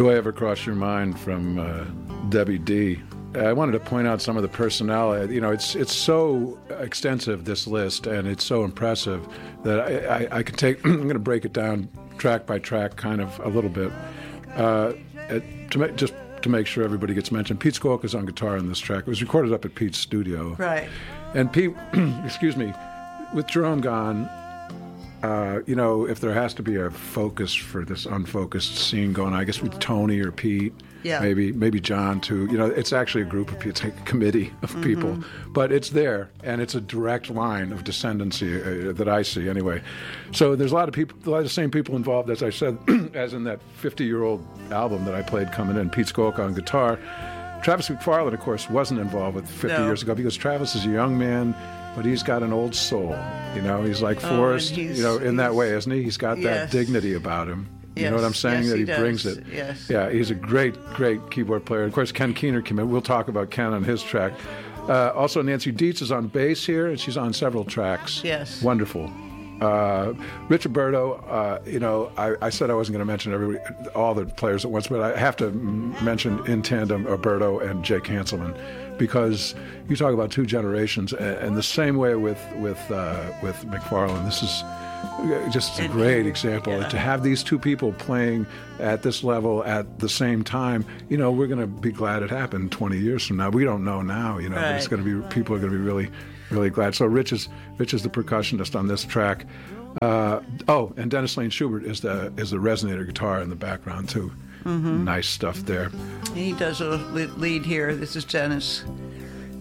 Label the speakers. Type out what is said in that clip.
Speaker 1: Do I Ever Cross Your Mind from Debbie D. I wanted to point out some of the personnel. You know, it's so extensive, this list, and it's so impressive that I could take. I'm going to break it down track by track, kind of a little bit, to make sure everybody gets mentioned. Pete Squawka's on guitar in this track. It was recorded up at Pete's studio.
Speaker 2: Right.
Speaker 1: And Pete, excuse me, with Jerome gone, you know, if there has to be a focus for this unfocused scene going, I guess with Tony or Pete, maybe John too. You know, it's actually a group of people, it's like a committee of people, but it's there, and it's a direct line of descendancy that I see anyway. So there's a lot of the same people involved, as I said, as in that 50-year-old album that I played coming in. Pete Squawka on guitar. Travis McFarlane, of course, wasn't involved with 50 years ago because Travis is a young man, but he's got an old soul. You know, he's like Forrest, you know, in that way, isn't he? He's got that dignity about him. You know what I'm saying? That he brings it.
Speaker 2: Yes.
Speaker 1: Yeah, he's a great keyboard player. Of course, Ken Keener came in. We'll talk about Ken on his track. Also, Nancy Dietz is on bass here, and she's on several tracks.
Speaker 2: Yes.
Speaker 1: Wonderful. Rich Alberto, you know, I said I wasn't going to mention all the players at once, but I have to mention in tandem Alberto and Jake Hanselman, because you talk about two generations, and the same way with McFarlane. This is just a great example. To have these two people playing at this level at the same time, you know, we're going to be glad it happened 20 years from now. We don't know now, you know, but it's going to be, people are going to be really, really glad. So Rich is the percussionist on this track. And Dennis Lane Schubert is the resonator guitar in the background too. Nice stuff there.
Speaker 2: He does a lead here. This is Dennis.